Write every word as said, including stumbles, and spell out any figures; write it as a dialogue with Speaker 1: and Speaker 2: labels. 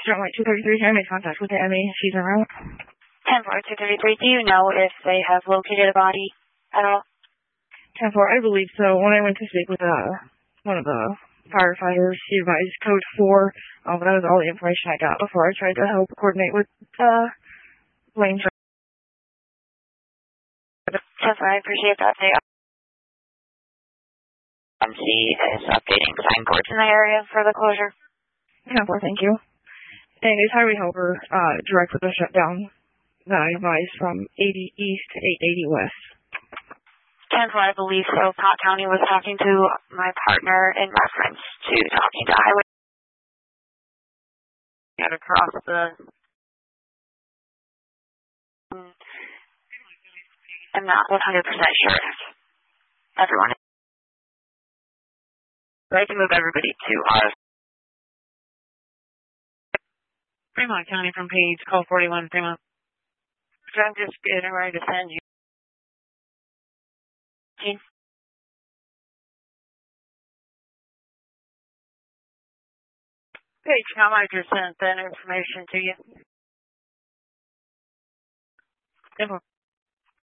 Speaker 1: Starting like two thirty-three, can I make contact with the M E if she's en route?
Speaker 2: ten four, two thirty-three, do you know if they have located a body at all?
Speaker 1: ten four, I believe so. When I went to speak with uh, one of the firefighters, he advised code four, um, but that was all the information I got before I tried to help coordinate with uh, Lane.
Speaker 2: ten four, I appreciate that. They M C is updating signboards in the area for the closure.
Speaker 1: ten four, thank you. And is Highway Helper uh, direct with the shutdown that I advised from eighty East to eight eighty West?
Speaker 2: ten four, I believe so. Pot County was talking to my partner in reference to talking to Highway Helper across the... I'm not one hundred percent sure if everyone... I can move everybody to our...
Speaker 3: Fremont County from Page, call forty-one, Fremont.
Speaker 2: So I'm just getting ready to send you. Gene?
Speaker 3: Page, how might just send that information to you? Simple.